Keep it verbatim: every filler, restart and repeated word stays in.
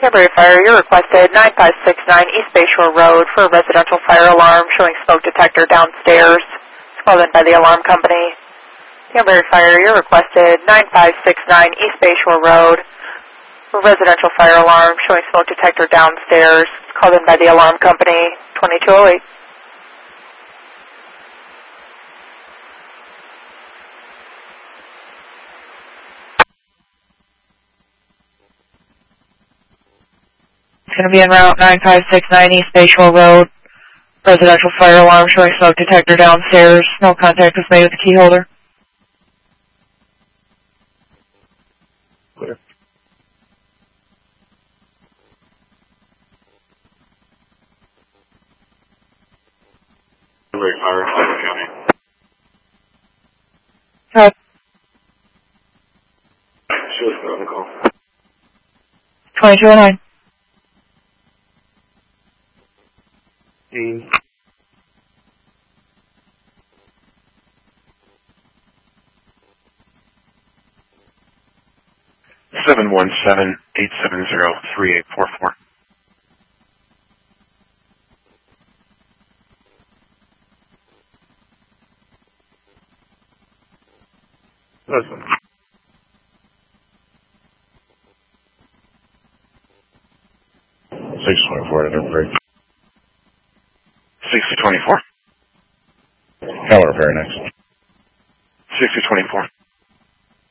Canterbury Fire, you're requested nine five six nine East Bayshore Road for a residential fire alarm showing smoke detector downstairs. It's called in by the alarm company. Canterbury Fire, you're requested nine five six nine East Bayshore Road for a residential fire alarm showing smoke detector downstairs. It's called in by the alarm company, twenty-two oh eight. It's going to be en route nine five six nine East Bayshore Road. Residential fire alarm showing smoke detector downstairs. No contact was made with the key holder. Clear. Canterbury Fire, Suffolk County. Uh, She was on the call. twenty-two oh nine. Dean. Seven one seven eight seven zero three eight four four. Listen. Six twenty four at break. Six twenty four. Keller repair next.